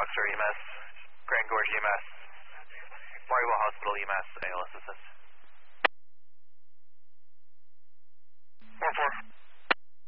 Rockstar EMS, Grand Gorge EMS, Maryville Hospital EMS, ALS Assist.